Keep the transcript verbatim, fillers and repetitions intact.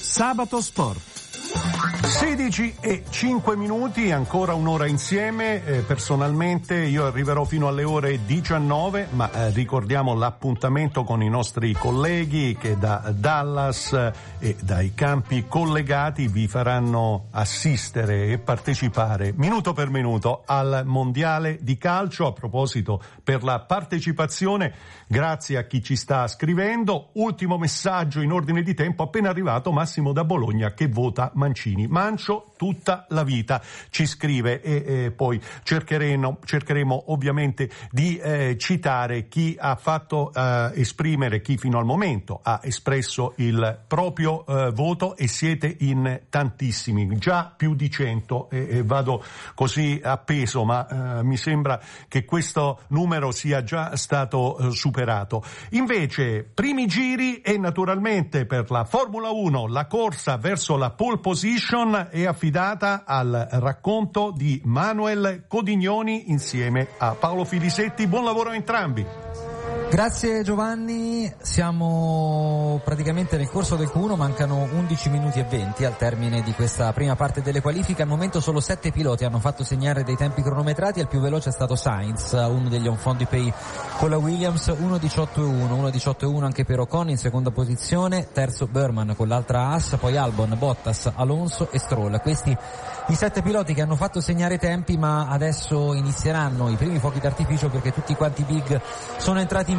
Sabato Sport. sedici e cinque minuti, ancora un'ora insieme. Eh, personalmente io arriverò fino alle ore diciannove, ma eh, ricordiamo l'appuntamento con i nostri colleghi che da Dallas eh, e dai campi collegati vi faranno assistere e partecipare minuto per minuto al Mondiale di calcio. A proposito, per la partecipazione, grazie a chi ci sta scrivendo. Ultimo messaggio in ordine di tempo, appena arrivato Massimo da Bologna che vota Mancini. Mancio tutta la vita, ci scrive, e, e poi cercheremo, cercheremo ovviamente di eh, citare chi ha fatto eh, esprimere, chi fino al momento ha espresso il proprio eh, voto, e siete in tantissimi, già più di cento, e, e vado così appeso, ma eh, mi sembra che questo numero sia già stato eh, superato. Invece, primi giri, e naturalmente per la Formula uno la corsa verso la pole position è affidata al racconto di Manuel Codignoni insieme a Paolo Filisetti. Buon lavoro a entrambi. Grazie Giovanni, siamo praticamente nel corso del Q uno, mancano undici minuti e venti al termine di questa prima parte delle qualifiche. Al momento solo sette piloti hanno fatto segnare dei tempi cronometrati, il più veloce è stato Sainz, uno degli on-fondi pay con la Williams, uno diciotto e uno, uno diciotto e uno anche per Ocon in seconda posizione, terzo Burman con l'altra Haas, poi Albon, Bottas, Alonso e Stroll. Questi i sette piloti che hanno fatto segnare tempi, ma adesso inizieranno i primi fuochi d'artificio perché tutti quanti i big sono entrati in